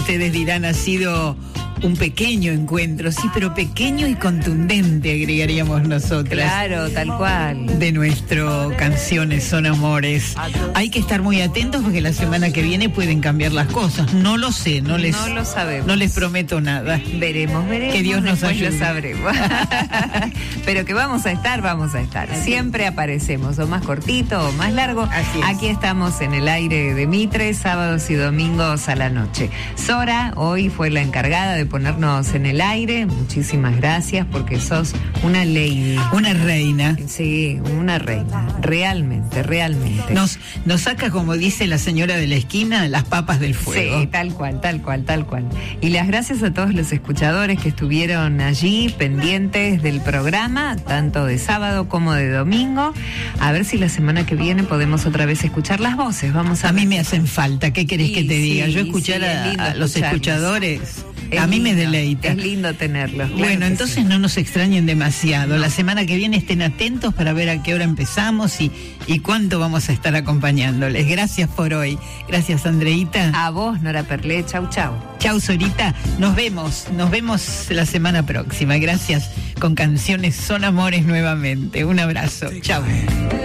Ustedes dirán, ha sido un pequeño encuentro, sí, pero pequeño y contundente, agregaríamos nosotras. Claro, tal cual. De nuestro Canciones son Amores. Hay que estar muy atentos porque la semana que viene pueden cambiar las cosas. No lo sé, no lo sabemos. No les prometo nada. Veremos. Que Dios nos ayude. Lo sabremos. Pero que vamos a estar. Así Siempre es. aparecemos, o más cortito o más largo. Así es. Aquí estamos en el aire de Mitre, sábados y domingos a la noche. Sora hoy fue la encargada de ponernos en el aire. Muchísimas gracias porque sos una lady. Una reina. Sí, una reina. Realmente. Nos saca, como dice la señora de la esquina, las papas del fuego. Sí, tal cual. Y las gracias a todos los escuchadores que estuvieron allí pendientes del programa, tanto de sábado como de domingo. A ver si la semana que viene podemos otra vez escuchar las voces. A mí me hacen falta. ¿Qué querés que te diga? Yo escuchar a los escuchadores. A mí me deleita. Es lindo tenerlos. Claro, bueno, entonces no nos extrañen demasiado. La semana que viene estén atentos para ver a qué hora empezamos y cuánto vamos a estar acompañándoles. Gracias por hoy. Gracias, Andreita. A vos, Nora Perlé. Chau. Chau, Sorita. Nos vemos la semana próxima. Gracias. Con Canciones son Amores nuevamente. Un abrazo. Chau.